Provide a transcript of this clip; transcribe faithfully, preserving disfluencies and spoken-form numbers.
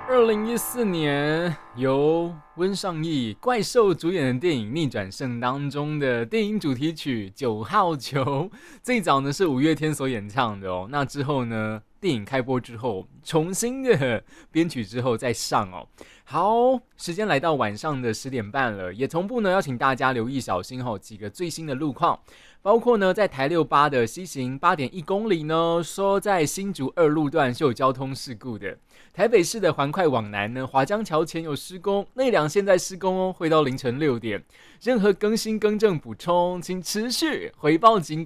二零一四年由温尚义怪兽主演的电影《逆转胜》当中的电影主题曲《九号球》，最早呢是五月天所演唱的哦。那之后呢，电影开播之后，重新的编曲之后再上哦。好，时间来到晚上的十点半了，也同步呢邀请大家留意小心哦几个最新的路况。包括呢，在台六八的西行八点一公里呢，说在新竹二路段是有交通事故的。台北市的环快往南呢，华江桥前有施工，内两线在施工哦，会到凌晨六点。任何更新、更正、补充，请持续回报警